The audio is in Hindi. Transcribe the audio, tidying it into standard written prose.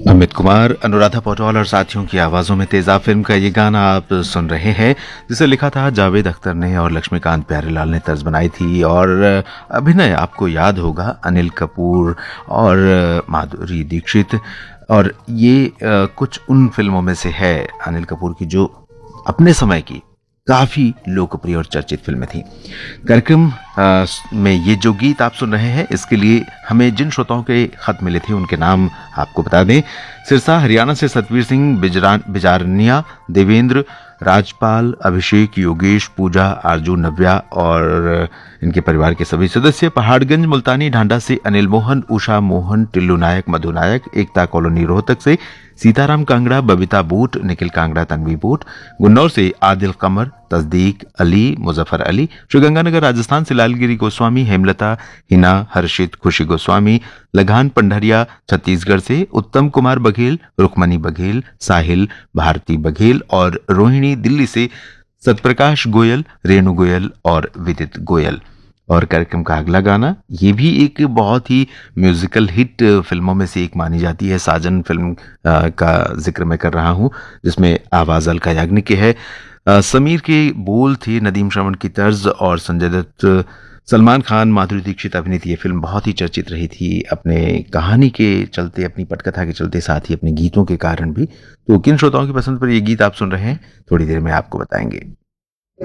अमित कुमार, अनुराधा पौडवाल और साथियों की आवाजों में तेजाब फिल्म का ये गाना आप सुन रहे हैं, जिसे लिखा था जावेद अख्तर ने और लक्ष्मीकांत प्यारेलाल ने तर्ज बनाई थी। और अभिनय आपको याद होगा अनिल कपूर और माधुरी दीक्षित। और ये कुछ उन फिल्मों में से है अनिल कपूर की जो अपने समय की काफी लोकप्रिय और चर्चित फिल्में थी। कार्यक्रम में ये जो गीत आप सुन रहे हैं, इसके लिए हमें जिन श्रोताओं के खत मिले थे उनके नाम आपको बता दें। सिरसा हरियाणा से सतवीर सिंह बिजारनिया, देवेंद्र, राजपाल, अभिषेक, योगेश, पूजा, आरजू, नव्या और इनके परिवार के सभी सदस्य। पहाड़गंज मुल्तानी ढांडा से अनिल मोहन, उषा मोहन, टिल्लू नायक, मधु नायक, एकता कॉलोनी रोहतक से सीताराम कांगड़ा, बबीता बूट, निखिल कांगड़ा, तन्वी बूट। गुन्नौर से आदिल कमर, तस्दीक अली, मुजफ्फर अली। श्रीगंगानगर राजस्थान से लालगिरी गोस्वामी, हेमलता, हिना, हर्षित, खुशी गोस्वामी। लगान पंडरिया छत्तीसगढ़ से उत्तम कुमार बघेल, रुक्मणी बघेल, साहिल, भारती बघेल और रोहिणी दिल्ली से सतप्रकाश गोयल, रेणु गोयल और विदित गोयल। और कार्यक्रम का अगला गाना ये भी एक बहुत ही म्यूजिकल हिट फिल्मों में से एक मानी जाती है। साजन फिल्म का जिक्र मैं कर रहा हूं, जिसमें आवाज अलका याग्निक की है। समीर के बोल थे नदीम श्रवण की तर्ज और संजय दत्त, सलमान खान, माधुरी दीक्षित अभिनीत ये फिल्म बहुत ही चर्चित रही थी अपने कहानी के चलते, अपनी पटकथा के चलते, साथ ही अपने गीतों के कारण भी। तो किन श्रोताओं की पसंद पर ये गीत आप सुन रहे हैं, थोड़ी देर में आपको बताएंगे।